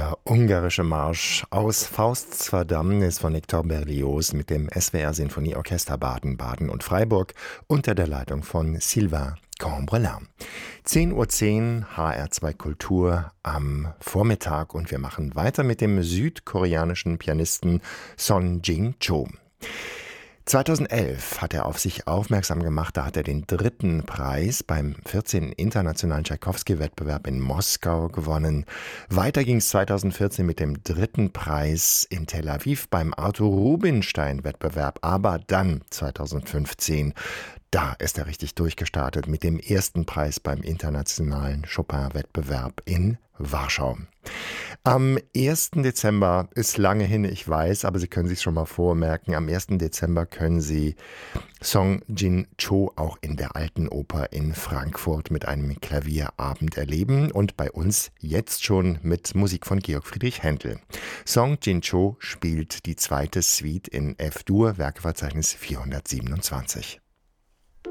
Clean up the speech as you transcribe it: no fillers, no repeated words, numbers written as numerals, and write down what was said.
Der ungarische Marsch aus Fausts Verdammnis ist von Hector Berlioz mit dem SWR Sinfonieorchester Baden-Baden und Freiburg unter der Leitung von Sylvain Cambrelin. 10:10 Uhr HR2 Kultur am Vormittag und wir machen weiter mit dem südkoreanischen Pianisten Son Jin-cho. 2011 hat er auf sich aufmerksam gemacht, da hat er den 3. Preis beim 14. Internationalen Tschaikowski-Wettbewerb in Moskau gewonnen. Weiter ging es 2014 mit dem 3. Preis in Tel Aviv beim Arthur Rubinstein-Wettbewerb, aber dann 2015, da ist er richtig durchgestartet mit dem 1. Preis beim Internationalen Chopin-Wettbewerb in Warschau. Am 1. Dezember ist lange hin, ich weiß, aber Sie können sich schon mal vormerken, am 1. Dezember können Sie Son Jin-cho auch in der Alten Oper in Frankfurt mit einem Klavierabend erleben und bei uns jetzt schon mit Musik von Georg Friedrich Händel. Son Jin-cho spielt die 2. Suite in F-Dur, Werkverzeichnis 427.